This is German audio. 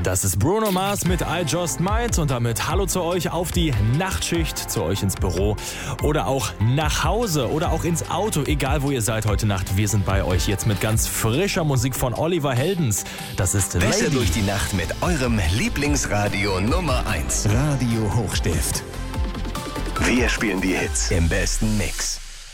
Das ist Bruno Mars mit I Just Might und damit hallo zu euch auf die Nachtschicht, zu euch ins Büro oder auch nach Hause oder auch ins Auto, egal wo ihr seid heute Nacht. Wir sind bei euch jetzt mit ganz frischer Musik von Oliver Heldens. Das ist Besser Lady. durch die Nacht mit eurem Lieblingsradio Nummer 1. Radio Hochstift. Wir spielen die Hits im besten Mix.